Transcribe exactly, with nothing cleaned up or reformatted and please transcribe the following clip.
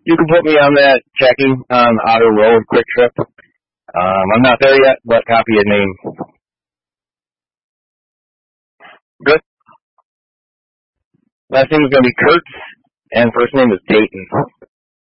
You can put me on that checking on Auto Road Quick Trip. Um, I'm not there yet, but copy a name. Good. Last name is going to be Kurtz, and first name is Dayton.